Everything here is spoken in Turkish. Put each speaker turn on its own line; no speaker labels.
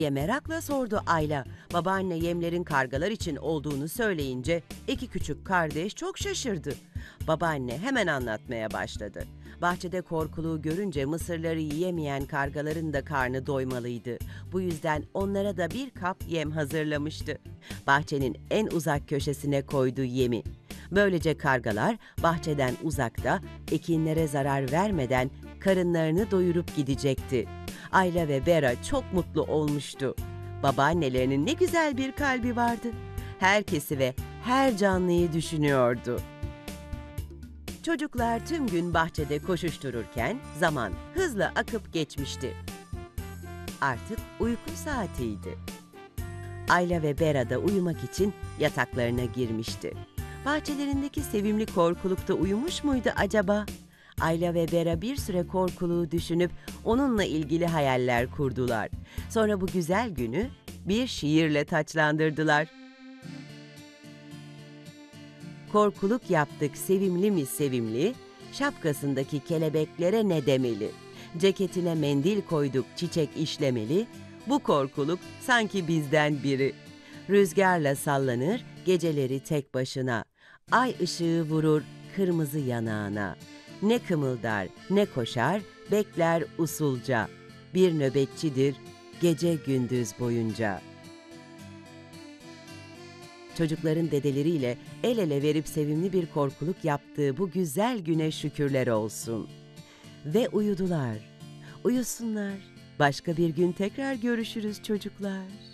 diye merakla sordu Ayla. Babaanne yemlerin kargalar için olduğunu söyleyince iki küçük kardeş çok şaşırdı. Babaanne hemen anlatmaya başladı. Bahçede korkuluğu görünce mısırları yiyemeyen kargaların da karnı doymalıydı. Bu yüzden onlara da bir kap yem hazırlamıştı. Bahçenin en uzak köşesine koydu yemi. Böylece kargalar bahçeden uzakta, ekinlere zarar vermeden karınlarını doyurup gidecekti. Ayla ve Bera çok mutlu olmuştu. Babaannelerinin ne güzel bir kalbi vardı. Herkesi ve her canlıyı düşünüyordu. Çocuklar tüm gün bahçede koşuştururken zaman hızla akıp geçmişti. Artık uyku saatiydi. Ayla ve Bera da uyumak için yataklarına girmişti. Bahçelerindeki sevimli korkuluk da uyumuş muydu acaba? Ayla ve Bera bir süre korkuluğu düşünüp onunla ilgili hayaller kurdular. Sonra bu güzel günü bir şiirle taçlandırdılar. Korkuluk yaptık sevimli mi sevimli, şapkasındaki kelebeklere ne demeli? Ceketine mendil koyduk çiçek işlemeli, bu korkuluk sanki bizden biri. Rüzgarla sallanır geceleri tek başına, ay ışığı vurur kırmızı yanağına. Ne kımıldar ne koşar, bekler usulca, bir nöbetçidir gece gündüz boyunca. Çocukların dedeleriyle el ele verip sevimli bir korkuluk yaptığı bu güzel güne şükürler olsun. Ve uyudular. Uyusunlar. Başka bir gün tekrar görüşürüz çocuklar.